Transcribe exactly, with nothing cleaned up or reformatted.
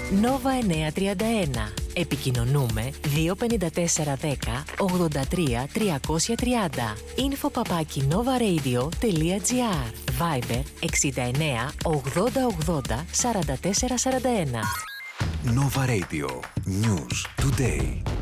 Nova εννιακόσια τριάντα ένα. Επικοινωνούμε δύο πέντε τέσσερα ένα μηδέν ογδόντα τρία τριακόσια τριάντα. Info παπάκι novaradio.gr. Viber εξήντα εννέα ογδόντα ογδόντα σαράντα τέσσερα σαράντα ένα. Nova Radio. News Today.